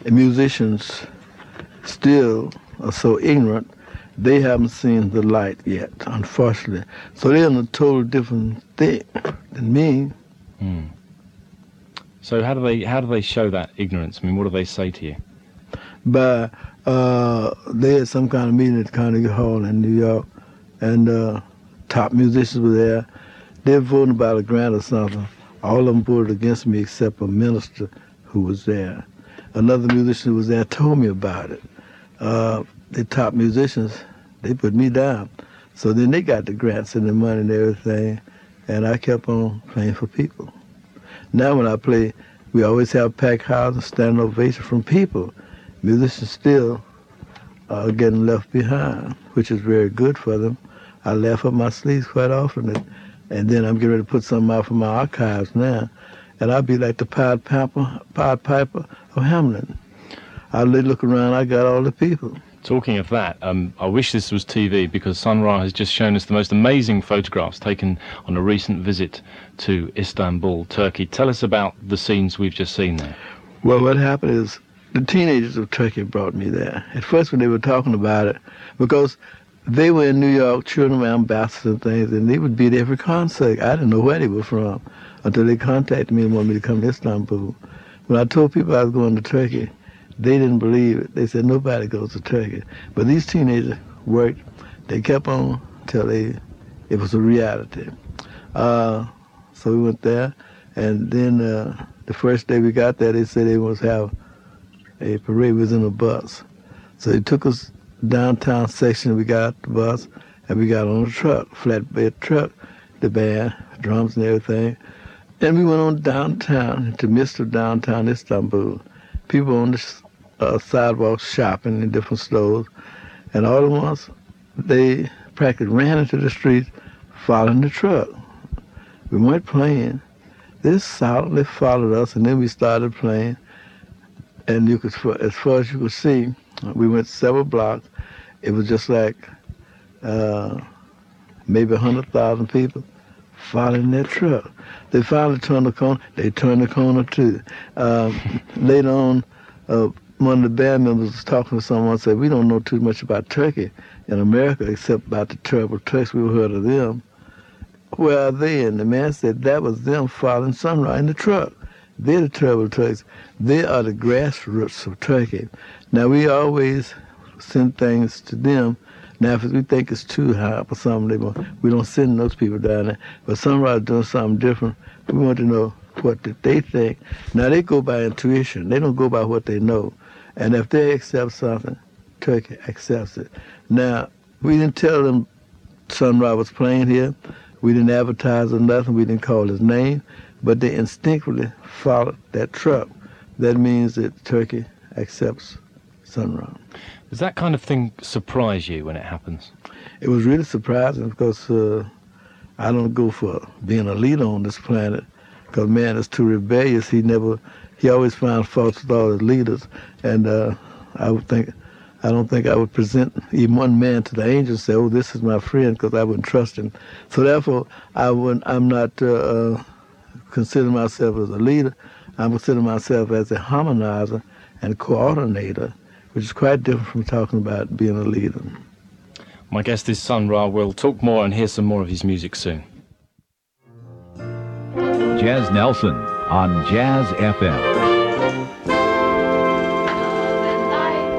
musicians still are so ignorant, they haven't seen the light yet, unfortunately. So they're in a total different thing than me. Mm. So how do they show that ignorance? I mean, what do they say to you? But they had some kind of meeting at Carnegie Hall in New York, and top musicians were there. They were voting about a grant or something. All of them voted against me except a minister who was there. Another musician who was there told me about it. The top musicians, they put me down. So then they got the grants and the money and everything, and I kept on playing for people. Now when I play, we always have packed houses, standing ovation from people. Musicians still are getting left behind, which is very good for them. I laugh up my sleeves quite often, and then I'm getting ready to put something out from my archives now, and I'll be like the Pied Piper of Hamlin. I look around, I got all the people. Talking of that, I wish this was TV, because Sun Ra has just shown us the most amazing photographs taken on a recent visit to Istanbul, Turkey. Tell us about the scenes we've just seen there. Well, what happened is the teenagers of Turkey brought me there. At first when they were talking about it, because they were in New York, children were ambassadors and things, and they would be at every concert. I didn't know where they were from until they contacted me and wanted me to come to Istanbul. When I told people I was going to Turkey, they didn't believe it. They said, nobody goes to Turkey. But these teenagers worked. They kept on till it was a reality. So we went there, and then the first day we got there, they said they must have a parade. We was in a bus. So they took us downtown section. We got out the bus, and we got on a truck, flatbed truck, the band, drums and everything. And we went on downtown, into the midst of downtown Istanbul. People on the sidewalk shopping in different stores. And all at once, they practically ran into the street following the truck. We weren't playing. They silently followed us, and then we started playing. And you could, as far as you could see, we went several blocks. It was just like maybe 100,000 people following that truck. They finally turned the corner. They turned the corner too. Later on, one of the band members was talking to someone and said, we don't know too much about Turkey in America except about the terrible Turks. We heard of them. Where are they? And the man said that was them following Sun Ra in the truck. They're the terrible Turks. They are the grassroots of Turkey. Now, we always send things to them. Now, if we think it's too high for something, we don't send those people down there. But Sun Ra is doing something different. We want to know what they think. Now, they go by intuition. They don't go by what they know. And if they accept something, Turkey accepts it. Now, we didn't tell them Sun Ra was playing here. We didn't advertise or nothing. We didn't call his name. But they instinctively followed that truck. That means that Turkey accepts Sun Ra. Does that kind of thing surprise you when it happens? It was really surprising because I don't go for being a leader on this planet because man is too rebellious. He always found faults with all his leaders. And I don't think I would present even one man to the angels and say, oh, this is my friend, because I wouldn't trust him. So therefore, I'm not considering myself as a leader. I'm considering myself as a harmonizer and coordinator, which is quite different from talking about being a leader. My guest is Sun Ra. We'll talk more and hear some more of his music soon. Jazz Nelson on Jazz FM.